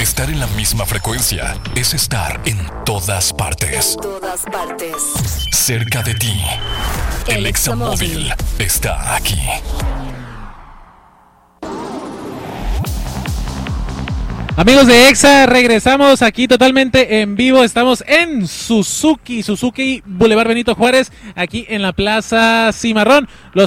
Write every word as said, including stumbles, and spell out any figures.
Estar en la misma frecuencia es estar en todas partes. En todas partes. Cerca de ti. El, El Examóvil está aquí. Amigos de Exa, regresamos aquí totalmente en vivo. Estamos en Suzuki, Suzuki Boulevard Benito Juárez, aquí en la Plaza Cimarrón. Los